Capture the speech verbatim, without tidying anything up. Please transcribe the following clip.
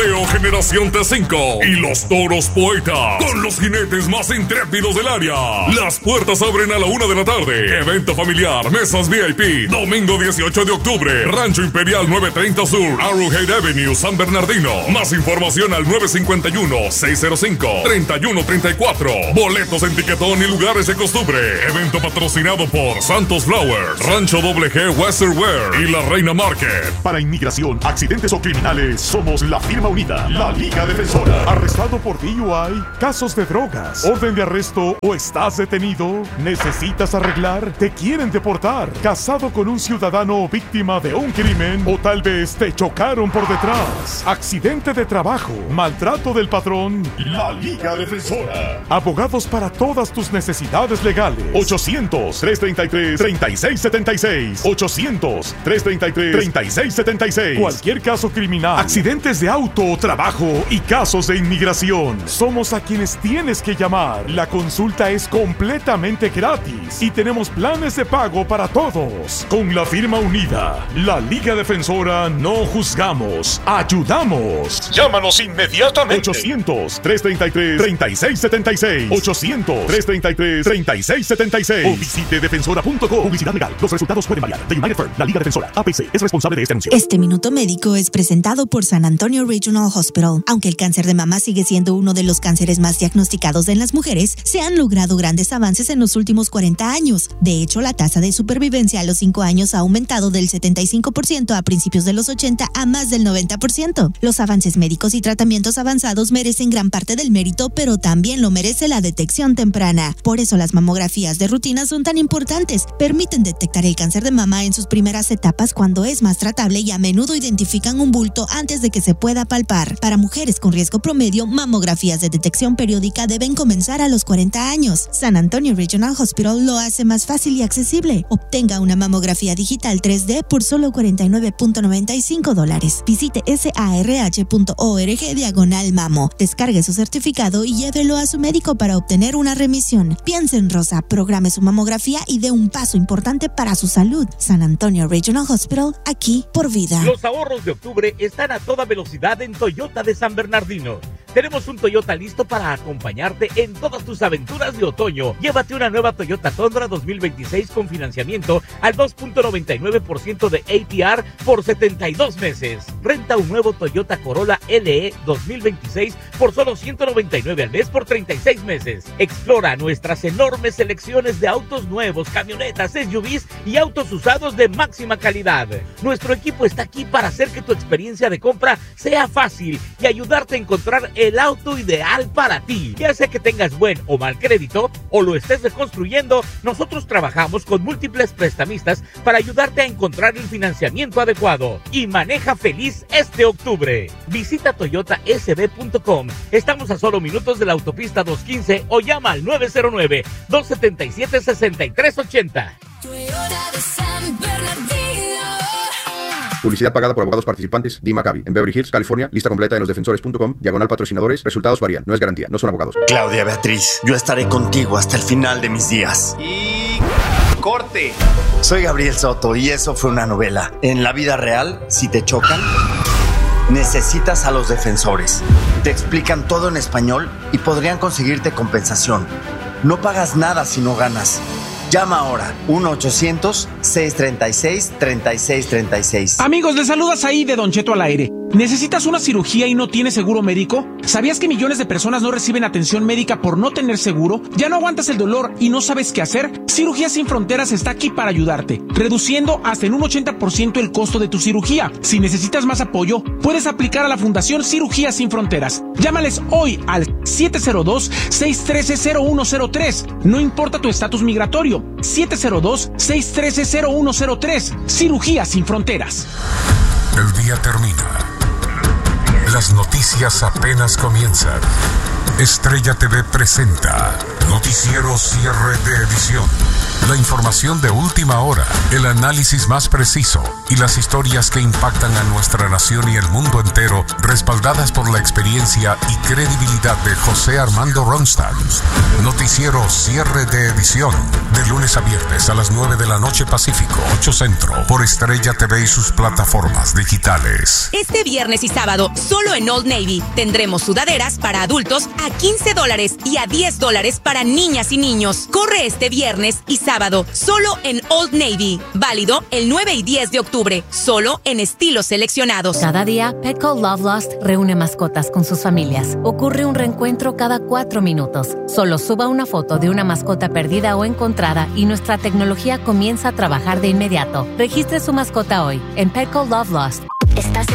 Rodeo Generación T cinco y los Toros Poeta, con los jinetes más intrépidos del área. Las puertas abren a la una de la tarde. Evento familiar, mesas V I P, domingo dieciocho de octubre, Rancho Imperial nueve treinta Sur, Arrowhead Avenue, San Bernardino. Más información al nueve cinco uno, seis cero cinco, tres uno tres cuatro. Boletos en Tiquetón y lugares de costumbre. Evento patrocinado por Santos Flowers, Rancho Doble G Western Wear y La Reina Market. Para inmigración, accidentes o criminales, somos la firma unida, la Liga Defensora. ¿Arrestado por D U I? ¿Casos de drogas? ¿Orden de arresto o estás detenido? ¿Necesitas arreglar? ¿Te quieren deportar? ¿Casado con un ciudadano o víctima de un crimen? ¿O tal vez te chocaron por detrás? ¿Accidente de trabajo? ¿Maltrato del patrón? La Liga Defensora. Abogados para todas tus necesidades legales. ochocientos, tres treinta y tres, treinta y seis setenta y seis. ochocientos, tres treinta y tres, treinta y seis setenta y seis. Cualquier caso criminal, accidentes de auto o trabajo y casos de inmigración. Somos a quienes tienes que llamar. La consulta es completamente gratis y tenemos planes de pago para todos. Con la firma unida, la Liga Defensora, no juzgamos, ayudamos. Llámanos inmediatamente. ochocientos, tres treinta y tres, treinta y seis setenta y seis. ochocientos, tres treinta y tres, treinta y seis setenta y seis. O visite defensora punto com. Publicidad legal. Los resultados pueden variar. The United Firm, la Liga Defensora, A P C, es responsable de este anuncio. Este Minuto Médico es presentado por San Antonio Regional Hospital. Aunque el cáncer de mama sigue siendo uno de los cánceres más diagnosticados en las mujeres, se han logrado grandes avances en los últimos cuarenta años. De hecho, la tasa de supervivencia a los cinco años ha aumentado del setenta y cinco por ciento a principios de los ochenta a más del noventa por ciento. Los avances médicos y tratamientos avanzados merecen gran parte del mérito, pero también lo merece la detección temprana. Por eso las mamografías de rutina son tan importantes. Permiten detectar el cáncer de mama en sus primeras etapas cuando es más tratable y a menudo identifican un bulto antes de que se pueda palpar. Para mujeres con riesgo promedio, mamografías de detección periódica deben comenzar a los cuarenta años. San Antonio Regional Hospital lo hace más fácil y accesible. Obtenga una mamografía digital tres D por solo cuarenta y nueve punto noventa y cinco dólares. Visite sarh punto org diagonal mamo. Descargue su certificado y llévelo a su médico para obtener una remisión. Piense en Rosa, programe su mamografía y dé un paso importante para su salud. San Antonio Regional Hospital, aquí por vida. Los ahorros de octubre están a toda velocidad en Toyota de San Bernardino. Tenemos un Toyota listo para acompañarte en todas tus aventuras de otoño. Llévate una nueva Toyota Tundra dos mil veintiséis con financiamiento al dos punto noventa y nueve por ciento de A P R por setenta y dos meses. Renta un nuevo Toyota Corolla L E dos mil veintiséis por solo ciento noventa y nueve al mes por treinta y seis meses. Explora nuestras enormes selecciones de autos nuevos, camionetas, S U Vs y autos usados de máxima calidad. Nuestro equipo está aquí para hacer que tu experiencia de compra sea fácil y ayudarte a encontrar el auto ideal para ti. Ya sea que tengas buen o mal crédito o lo estés reconstruyendo, nosotros trabajamos con múltiples prestamistas para ayudarte a encontrar el financiamiento adecuado. Y maneja feliz este octubre. Visita toyota s b punto com. Estamos a solo minutos de la autopista doscientos quince o llama al nueve cero nueve, dos setenta y siete, sesenta y tres ochenta. Publicidad pagada por abogados participantes. D. Maccabi. En Beverly Hills, California. Lista completa en los defensores punto com. Diagonal patrocinadores. Resultados varían. No es garantía. No son abogados. Claudia Beatriz, yo estaré contigo hasta el final de mis días. Y... corte. Soy Gabriel Soto y eso fue una novela. En la vida real, si te chocan, necesitas a los defensores. Te explican todo en español y podrían conseguirte compensación. No pagas nada si no ganas. Llama ahora, uno ochocientos, seiscientos treinta y seis, treinta y seis treinta y seis. Amigos, les saludas ahí de Don Cheto al aire. ¿Necesitas una cirugía y no tienes seguro médico? ¿Sabías que millones de personas no reciben atención médica por no tener seguro? ¿Ya no aguantas el dolor y no sabes qué hacer? Cirugías Sin Fronteras está aquí para ayudarte, reduciendo hasta en un ochenta por ciento el costo de tu cirugía. Si necesitas más apoyo, puedes aplicar a la Fundación Cirugías Sin Fronteras. Llámales hoy al siete cero dos, seis uno tres, cero uno cero tres. No importa tu estatus migratorio. siete cero dos, seis uno tres, cero uno cero tres. Cirugías Sin Fronteras. El día termina. Las noticias apenas comienzan. Estrella T V presenta Noticiero Cierre de Edición. La información de última hora, el análisis más preciso y las historias que impactan a nuestra nación y el mundo entero respaldadas por la experiencia y credibilidad de José Armando Ronstadt. Noticiero cierre de edición, de lunes a viernes a las nueve de la noche Pacífico, ocho Centro, por Estrella T V y sus plataformas digitales. Este viernes y sábado, solo en Old Navy, tendremos sudaderas para adultos a quince dólares y a diez dólares para niñas y niños. Corre este viernes y sábado, solo en Old Navy. Válido el nueve y diez de octubre, solo en estilos seleccionados. Cada día, Petco Love Lost reúne mascotas con sus familias. Ocurre un reencuentro cada cuatro minutos. Solo suba una foto de una mascota perdida o encontrada y nuestra tecnología comienza a trabajar de inmediato. Registre su mascota hoy en Petco Love Lost. Estás